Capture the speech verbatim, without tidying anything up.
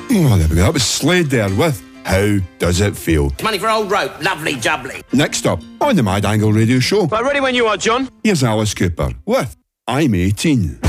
Oh, there we go. That was Slade there with How Does It Feel? Money for old rope. Lovely jubbly. Next up, on the Mad Angle Radio Show. Right, ready when you are, John. Here's Alice Cooper with I'm eighteen.